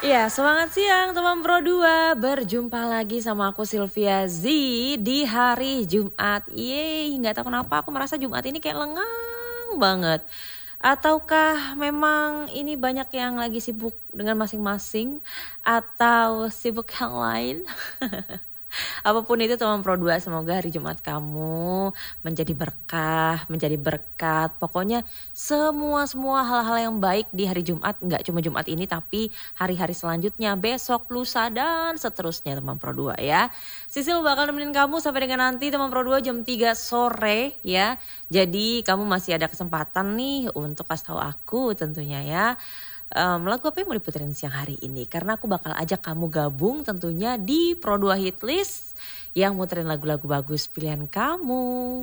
Ya, semangat siang teman Pro 2. Berjumpa lagi sama aku Sylvia Z di hari Jumat. Yeay, nggak tahu kenapa aku merasa Jumat ini kayak lengang banget. Ataukah memang ini banyak yang lagi sibuk dengan masing-masing atau sibuk yang lain? Apapun itu teman Pro 2, semoga hari Jumat kamu menjadi berkah, menjadi berkat. Pokoknya semua hal-hal yang baik di hari Jumat, nggak cuma Jumat ini tapi hari-hari selanjutnya, besok, lusa dan seterusnya teman Pro 2 ya. Sisil bakal nemenin kamu sampai dengan nanti teman Pro 2 jam 3 sore ya. Jadi kamu masih ada kesempatan nih untuk kasih tahu aku tentunya ya. Lagu apa yang mau diputerin siang hari ini? Karena aku bakal ajak kamu gabung tentunya di Pro 2 Hitlist yang muterin lagu-lagu bagus pilihan kamu.